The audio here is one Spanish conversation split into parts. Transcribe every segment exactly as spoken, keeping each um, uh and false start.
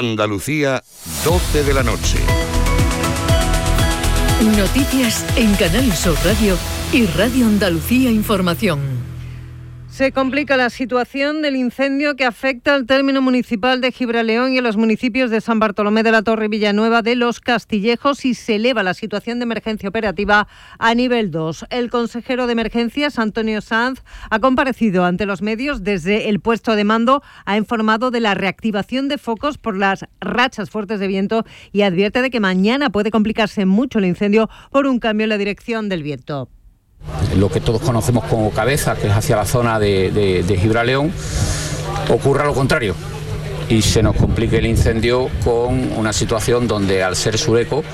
Andalucía, doce de la noche. Noticias en Canal Sur Radio y Radio Andalucía Información. Se complica la situación del incendio que afecta al término municipal de Gibraleón y a los municipios de San Bartolomé de la Torre y Villanueva de los Castillejos y se eleva la situación de emergencia operativa a nivel dos. El consejero de Emergencias, Antonio Sanz, ha comparecido ante los medios desde el puesto de mando, ha informado de la reactivación de focos por las rachas fuertes de viento y advierte de que mañana puede complicarse mucho el incendio por un cambio en la dirección del viento. Lo que todos conocemos como cabeza, que es hacia la zona de, de, de Gibraleón, ocurra lo contrario y se nos complique el incendio con una situación donde al ser sureco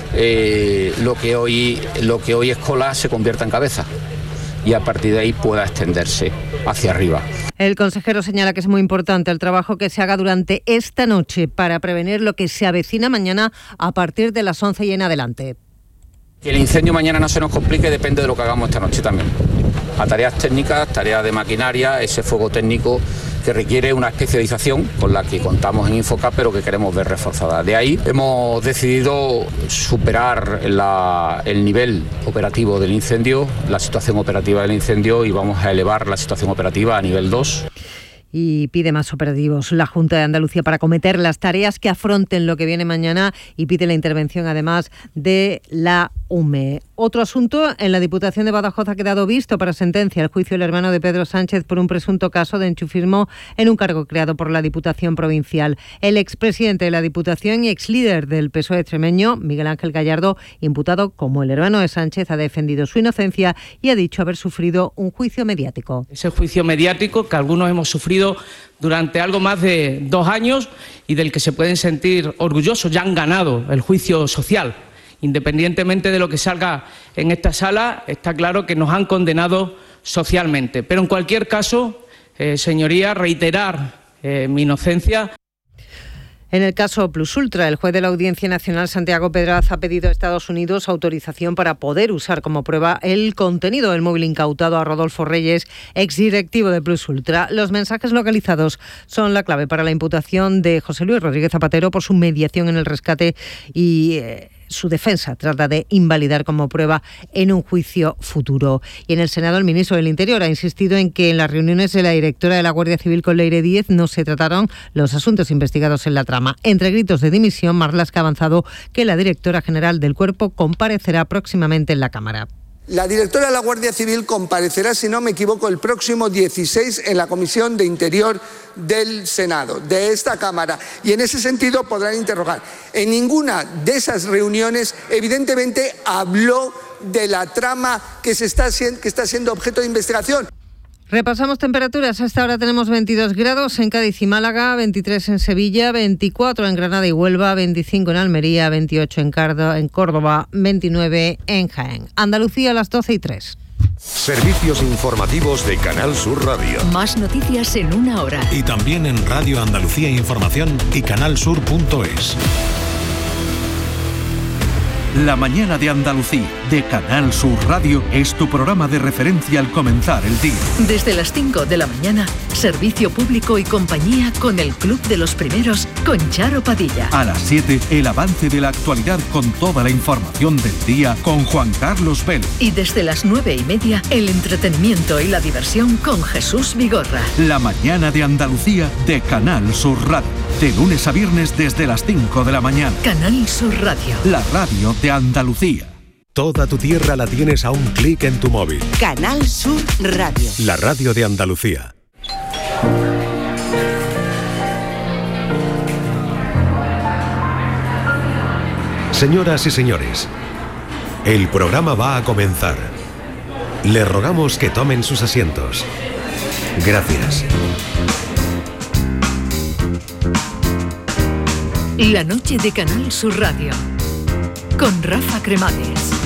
eh, lo que hoy lo que hoy es cola se convierta en cabeza y a partir de ahí pueda extenderse hacia arriba. El consejero señala que es muy importante el trabajo que se haga durante esta noche para prevenir lo que se avecina mañana a partir de las once y en adelante. Que el incendio mañana no se nos complique depende de lo que hagamos esta noche también. A tareas técnicas, tareas de maquinaria, ese fuego técnico que requiere una especialización con la que contamos en Infocap, pero que queremos ver reforzada. De ahí hemos decidido superar la, el nivel operativo del incendio, la situación operativa del incendio, y vamos a elevar la situación operativa a nivel dos. Y pide más operativos la Junta de Andalucía para acometer las tareas que afronten lo que viene mañana y pide la intervención además de la U M E. Otro asunto, en la Diputación de Badajoz ha quedado visto para sentencia el juicio del hermano de Pedro Sánchez por un presunto caso de enchufismo en un cargo creado por la Diputación Provincial. El expresidente de la Diputación y exlíder del P S O E extremeño, Miguel Ángel Gallardo, imputado como el hermano de Sánchez, ha defendido su inocencia y ha dicho haber sufrido un juicio mediático. Ese juicio mediático que algunos hemos sufrido durante algo más de dos años y del que se pueden sentir orgullosos, ya han ganado el juicio social. Independientemente de lo que salga en esta sala, está claro que nos han condenado socialmente. Pero en cualquier caso, eh, señoría, reiterar eh, mi inocencia. En el caso Plus Ultra, el juez de la Audiencia Nacional, Santiago Pedraz, ha pedido a Estados Unidos autorización para poder usar como prueba el contenido del móvil incautado a Rodolfo Reyes, exdirectivo de Plus Ultra. Los mensajes localizados son la clave para la imputación de José Luis Rodríguez Zapatero por su mediación en el rescate y Eh, su defensa trata de invalidar como prueba en un juicio futuro. Y en el Senado el ministro del Interior ha insistido en que en las reuniones de la directora de la Guardia Civil con Leire Díez no se trataron los asuntos investigados en la trama. Entre gritos de dimisión, Marlaska ha avanzado que la directora general del Cuerpo comparecerá próximamente en la Cámara. La directora de la Guardia Civil comparecerá, si no me equivoco, el próximo dieciséis en la Comisión de Interior del Senado, de esta Cámara, y en ese sentido podrán interrogar. En ninguna de esas reuniones, evidentemente, habló de la trama que, se está, que está siendo objeto de investigación. Repasamos temperaturas. A esta hora tenemos veintidós grados en Cádiz y Málaga, veintitrés en Sevilla, veinticuatro en Granada y Huelva, veinticinco en Almería, veintiocho en, Cardo, en Córdoba, veintinueve en Jaén. Andalucía a las doce y tres. Servicios informativos de Canal Sur Radio. Más noticias en una hora. Y también en Radio Andalucía Información y canalsur punto es. La mañana de Andalucía, de Canal Sur Radio, es tu programa de referencia al comenzar el día. Desde las cinco de la mañana, servicio público y compañía con el Club de los Primeros, con Charo Padilla. A las siete, el avance de la actualidad con toda la información del día con Juan Carlos Vélez. Y desde las nueve y media, el entretenimiento y la diversión con Jesús Vigorra. La mañana de Andalucía, de Canal Sur Radio. De lunes a viernes desde las cinco de la mañana. Canal Sur Radio. La radio de Andalucía. Toda tu tierra la tienes a un clic en tu móvil. Canal Sur Radio. La radio de Andalucía. Señoras y señores, el programa va a comenzar. Les rogamos que tomen sus asientos. Gracias. La noche de Canal Sur Radio con Rafa Cremades.